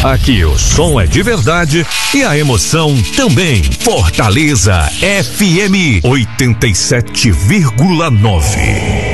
Aqui o som é de verdade e a emoção também. Fortaleza FM 87,9.